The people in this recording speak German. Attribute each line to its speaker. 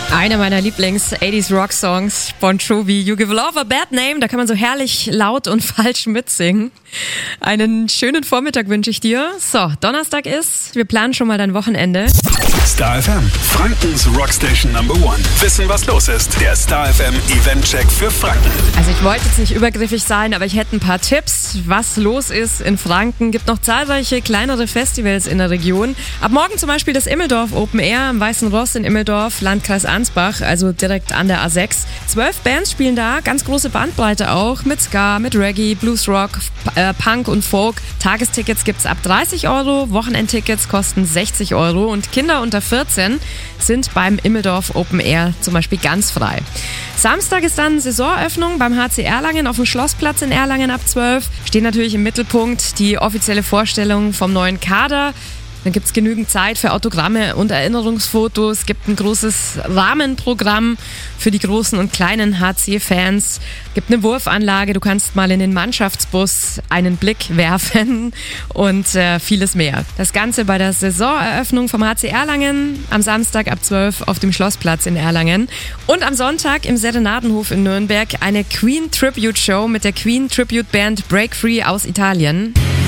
Speaker 1: Einer meiner Lieblings-80s-Rock-Songs, Bon Jovi, You Give Love a Bad Name, da kann man so herrlich laut und falsch mitsingen. Einen schönen Vormittag wünsche ich dir. So, Donnerstag ist, wir planen schon mal dein Wochenende.
Speaker 2: Star FM, Frankens Rockstation Number 1. Wissen, was los ist. Der Star FM Event-Check für Franken.
Speaker 1: Also ich wollte jetzt nicht übergriffig sein, aber ich hätte ein paar Tipps, was los ist in Franken. Gibt noch zahlreiche kleinere Festivals in der Region. Ab morgen zum Beispiel das Immeldorf Open Air am Weißen Ross in Immeldorf, Landkreis Ansbach, also direkt an der A6. 12 Bands spielen da, ganz große Bandbreite auch, mit Ska, mit Reggae, Bluesrock, Punk und Folk. Tagestickets gibt's ab 30 €, Wochenendtickets kosten 60 € und Kinder unter 14 sind beim Immeldorf Open Air zum Beispiel ganz frei. Samstag ist dann Saisoneröffnung beim HC Erlangen auf dem Schlossplatz in Erlangen ab 12. Steht natürlich im Mittelpunkt die offizielle Vorstellung vom neuen Kader. Dann gibt's genügend Zeit für Autogramme und Erinnerungsfotos. Es gibt ein großes Rahmenprogramm für die großen und kleinen HC-Fans. Es gibt eine Wurfanlage, du kannst mal in den Mannschaftsbus einen Blick werfen und vieles mehr. Das Ganze bei der Saisoneröffnung vom HC Erlangen am Samstag ab 12 auf dem Schlossplatz in Erlangen. Und am Sonntag im Serenadenhof in Nürnberg eine Queen Tribute Show mit der Queen Tribute Band Break Free aus Italien.